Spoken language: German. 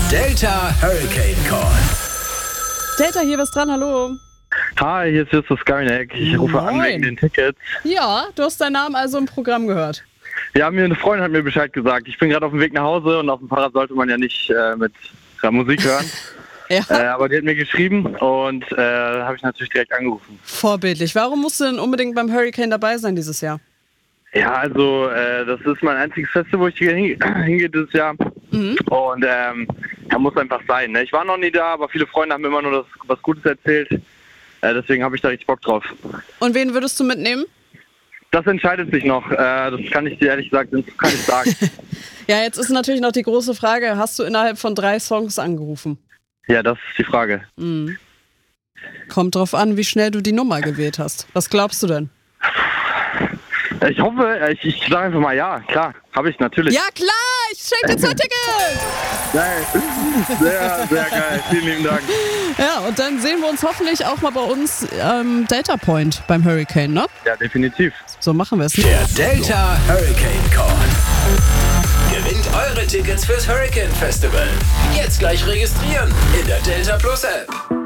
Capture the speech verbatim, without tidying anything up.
Delta Hurricane Call. Delta, hier, was dran? Hallo. Hi, hier ist Justus Skyneck. Ich rufe Moin. an wegen den Tickets. Ja, du hast deinen Namen also im Programm gehört. Ja, mir eine Freundin hat mir Bescheid gesagt. Ich bin gerade auf dem Weg nach Hause und auf dem Fahrrad sollte man ja nicht äh, mit ja, Musik hören. Ja. Äh, aber die hat mir geschrieben und äh, habe ich natürlich direkt angerufen. Vorbildlich. Warum musst du denn unbedingt beim Hurricane dabei sein dieses Jahr? Ja, also äh, das ist mein einziges Festival, wo ich hingehe hinge dieses Jahr. Mhm. Und ähm, ja, muss einfach sein. Ne? Ich war noch nie da, aber viele Freunde haben mir immer nur das, was Gutes erzählt. Äh, deswegen habe ich da richtig Bock drauf. Und wen würdest du mitnehmen? Das entscheidet sich noch. Äh, das kann ich dir ehrlich gesagt kann ich sagen. Ja, jetzt ist natürlich noch die große Frage, hast du innerhalb von drei Songs angerufen? Ja, das ist die Frage. Mhm. Kommt drauf an, wie schnell du die Nummer gewählt hast. Was glaubst du denn? Ich hoffe, ich, ich sage einfach mal ja, klar, habe ich natürlich. Ja klar, ich schenke dir zwei Tickets! Geil. Sehr, sehr geil. Vielen lieben Dank. Ja, und dann sehen wir uns hoffentlich auch mal bei uns ähm, Delta Point beim Hurricane, ne? Ja, definitiv. So machen wir es. Der Delta Hurricane Call. Gewinnt eure Tickets fürs Hurricane Festival. Jetzt gleich registrieren in der Delta Plus App.